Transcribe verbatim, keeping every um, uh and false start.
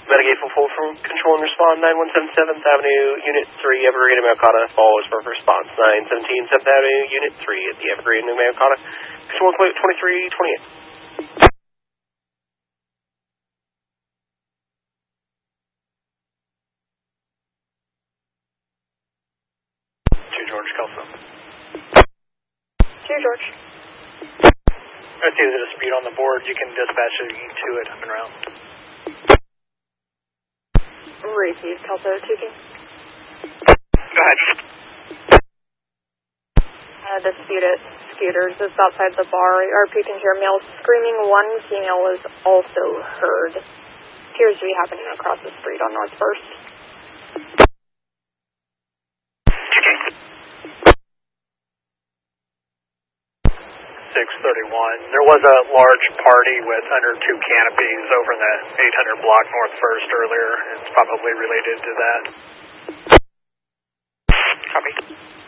Metagate full full from control and respond, nine one seven seventh Avenue, Unit three, Evergreen, Americana, follows for response, nine seventeen seventh Avenue, Unit three, at the Evergreen, Americana, control twenty-three twenty-eight. two George, Kelso. two George. I see there's a dispute on the board. You can dispatch it to it up and around. Receive, Kelso, Tuki. Go ahead. Uh, disputed scooters is outside the bar. R P can hear male screaming. One female is also heard. Appears to be happening across the street on North First. six thirty-one. There was a large party with under two canopies over in the eight hundred block North First earlier. It's probably related to that. Copy.